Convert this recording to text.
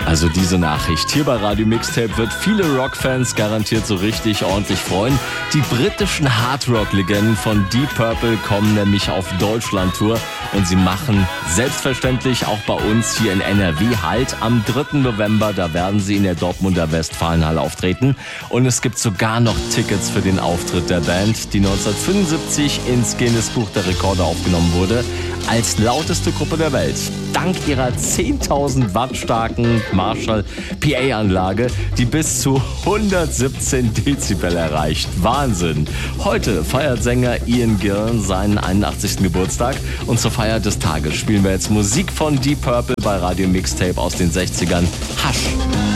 Also diese Nachricht hier bei Radio Mixtape wird viele Rockfans garantiert so richtig ordentlich freuen. Die britischen Hardrock-Legenden von Deep Purple kommen nämlich auf Deutschland-Tour und sie machen selbstverständlich auch bei uns hier in NRW Halt. Am 3. November, da werden sie in der Dortmunder Westfalenhalle auftreten und es gibt sogar noch Tickets für den Auftritt der Band, die 1975 ins Guinness-Buch der Rekorde aufgenommen wurde, als lauteste Gruppe der Welt. Dank ihrer 10.000 Watt starken Marshall PA-Anlage, die bis zu 117 Dezibel erreicht. Wahnsinn! Heute feiert Sänger Ian Gillan seinen 81. Geburtstag und zur Feier des Tages spielen wir jetzt Musik von Deep Purple bei Radio Mixtape aus den 60ern. Hush!